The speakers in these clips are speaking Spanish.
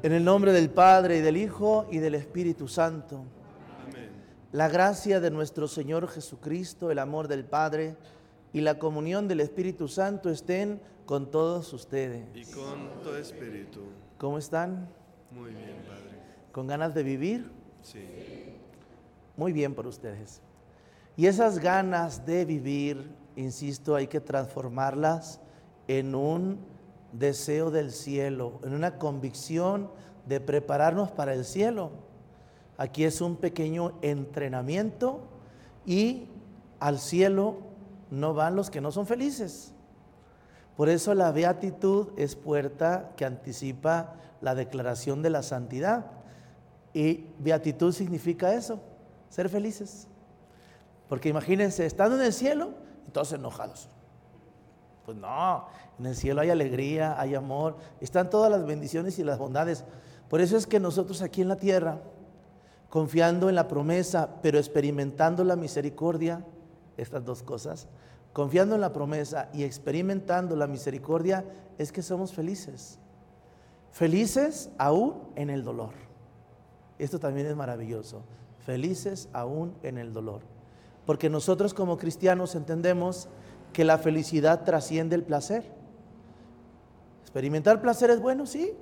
En el nombre del Padre, y del Hijo, y del Espíritu Santo. Amén. La gracia de nuestro Señor Jesucristo, el amor del Padre y la comunión del Espíritu Santo estén con todos ustedes. Y con tu espíritu. ¿Cómo están? Muy bien, Padre. ¿Con ganas de vivir? Sí. Muy bien por ustedes. Y esas ganas de vivir, insisto, hay que transformarlas en un deseo del cielo, en una convicción de prepararnos para el cielo. Aquí es un pequeño entrenamiento y al cielo no van los que no son felices. Por eso la beatitud es puerta que anticipa la declaración de la santidad. Y beatitud significa eso, ser felices. Porque imagínense, estando en el cielo y todos enojados. Pues no, en el cielo hay alegría, hay amor, están todas las bendiciones y las bondades. Por eso es que nosotros aquí en la tierra, confiando en la promesa, pero experimentando la misericordia, estas dos cosas, confiando en la promesa y experimentando la misericordia, es que somos felices. Felices aún en el dolor. Esto también es maravilloso. Felices aún en el dolor. Porque nosotros como cristianos entendemos que la felicidad trasciende el placer. Experimentar placer es bueno, sí,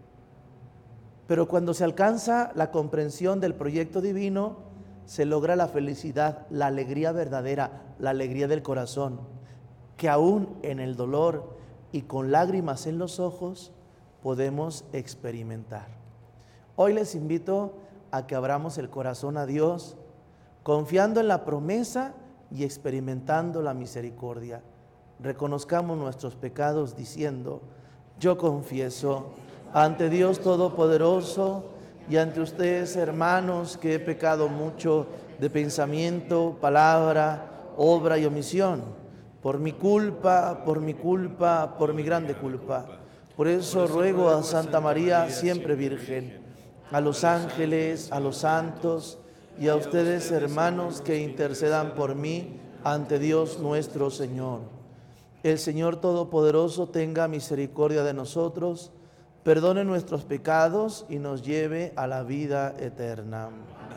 pero cuando se alcanza la comprensión del proyecto divino, se logra la felicidad, la alegría verdadera, la alegría del corazón, que aún en el dolor y con lágrimas en los ojos podemos experimentar. Hoy les invito a que abramos el corazón a Dios, confiando en la promesa y experimentando la misericordia. Reconozcamos nuestros pecados diciendo: yo confieso ante Dios Todopoderoso y ante ustedes, hermanos, que he pecado mucho de pensamiento, palabra, obra y omisión, por mi culpa, por mi grande culpa. Por eso ruego a Santa María, siempre Virgen, a los ángeles, a los santos, y a ustedes, hermanos, que intercedan por mí ante Dios nuestro Señor. El Señor Todopoderoso tenga misericordia de nosotros, perdone nuestros pecados y nos lleve a la vida eterna.